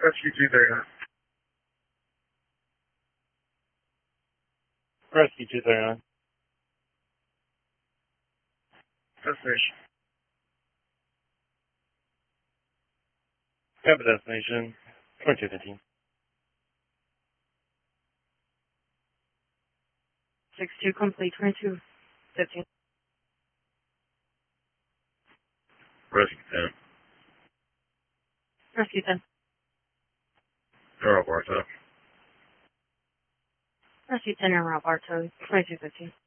Rescue 239. Rescue 239. Destination. Have a destination. 2215. 6-2 complete, 2215. Rescue 10. Rescue 10. Earl Bartow. Rescue 10 and Rob Bartow, 2215.